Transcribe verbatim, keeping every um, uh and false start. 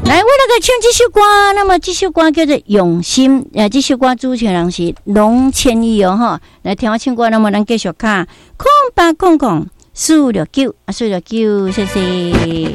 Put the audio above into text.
来，我来个唱这首歌，那么这首歌叫做《用心》，呃，这首歌主唱人是龙千亿哦，哈。来听我唱歌，那么咱继续看空八空空四六九啊，四六九，谢谢。